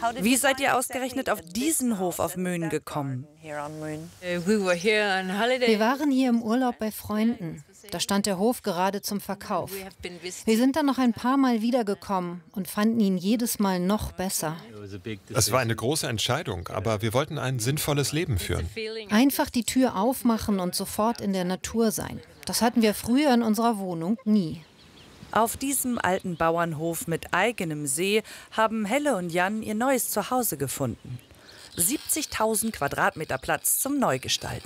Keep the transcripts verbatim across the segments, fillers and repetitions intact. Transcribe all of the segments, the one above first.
Wie seid ihr ausgerechnet auf diesen Hof auf Möhnen gekommen? Wir waren hier im Urlaub bei Freunden. Da stand der Hof gerade zum Verkauf. Wir sind dann noch ein paar Mal wiedergekommen und fanden ihn jedes Mal noch besser. Es war eine große Entscheidung, aber wir wollten ein sinnvolles Leben führen. Einfach die Tür aufmachen und sofort in der Natur sein. Das hatten wir früher in unserer Wohnung nie. Auf diesem alten Bauernhof mit eigenem See haben Helle und Jan ihr neues Zuhause gefunden. siebzigtausend Quadratmeter Platz zum Neugestalten.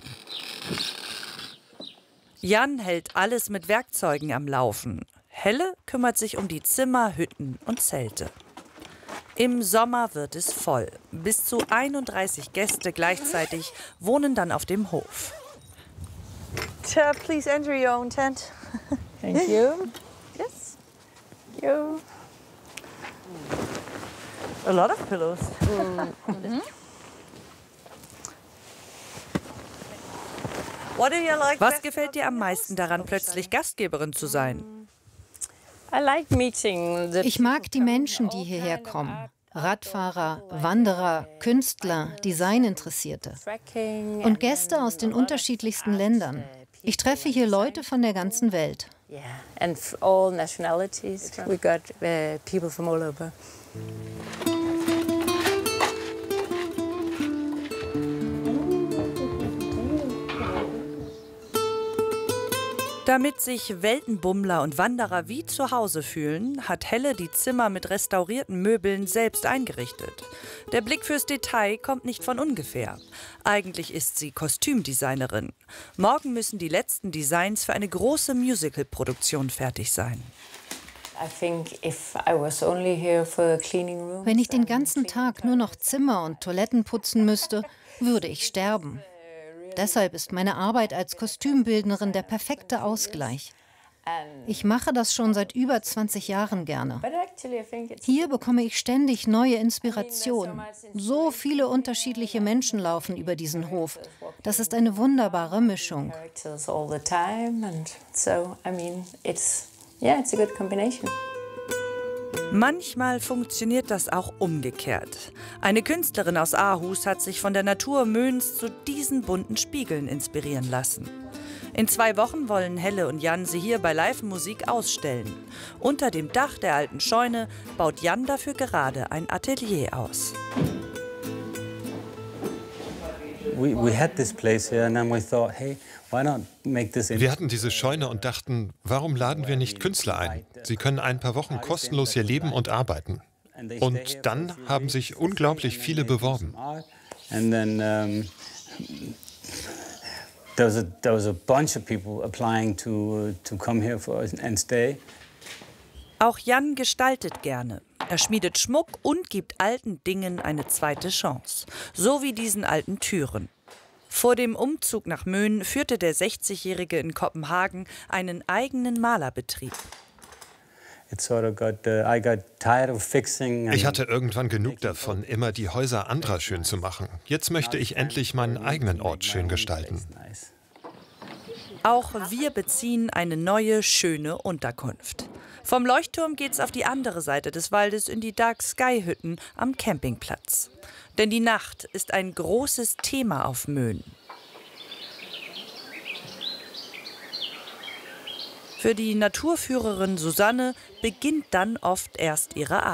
Jan hält alles mit Werkzeugen am Laufen. Helle kümmert sich um die Zimmer, Hütten und Zelte. Im Sommer wird es voll. Bis zu einunddreißig Gäste gleichzeitig wohnen dann auf dem Hof. Uh, please enter your own tent. Thank you. Yes. Thank you. A lot of pillows. Mm-hmm. What do you like? Was gefällt dir am meisten daran, plötzlich Gastgeberin zu sein? Ich mag die Menschen, die hierher kommen. Radfahrer, Wanderer, Künstler, Designinteressierte und Gäste aus den unterschiedlichsten Ländern. Ich treffe hier Leute von der ganzen Welt. Yeah, and all nationalities. We got uh, people from all over. Damit sich Weltenbummler und Wanderer wie zu Hause fühlen, hat Helle die Zimmer mit restaurierten Möbeln selbst eingerichtet. Der Blick fürs Detail kommt nicht von ungefähr. Eigentlich ist sie Kostümdesignerin. Morgen müssen die letzten Designs für eine große Musical-Produktion fertig sein. Wenn ich den ganzen Tag nur noch Zimmer und Toiletten putzen müsste, würde ich sterben. Deshalb ist meine Arbeit als Kostümbildnerin der perfekte Ausgleich. Ich mache das schon seit über zwanzig Jahren gerne. Hier bekomme ich ständig neue Inspirationen. So viele unterschiedliche Menschen laufen über diesen Hof. Das ist eine wunderbare Mischung. Manchmal funktioniert das auch umgekehrt. Eine Künstlerin aus Aarhus hat sich von der Natur Möhns zu diesen bunten Spiegeln inspirieren lassen. In zwei Wochen wollen Helle und Jan sie hier bei Live-Musik ausstellen. Unter dem Dach der alten Scheune baut Jan dafür gerade ein Atelier aus. Wir hatten diese Scheune und dachten, warum laden wir nicht Künstler ein? Sie können ein paar Wochen kostenlos hier leben und arbeiten. Und dann haben sich unglaublich viele beworben. Auch Jan gestaltet gerne. Er schmiedet Schmuck und gibt alten Dingen eine zweite Chance. So wie diesen alten Türen. Vor dem Umzug nach Möhnen führte der sechzigjährige in Kopenhagen einen eigenen Malerbetrieb. Ich hatte irgendwann genug davon, immer die Häuser anderer schön zu machen. Jetzt möchte ich endlich meinen eigenen Ort schön gestalten. Auch wir beziehen eine neue, schöne Unterkunft. Vom Leuchtturm geht's auf die andere Seite des Waldes in die Dark-Sky-Hütten am Campingplatz. Denn die Nacht ist ein großes Thema auf Möhnen. Für die Naturführerin Susanne beginnt dann oft erst ihre Arbeit.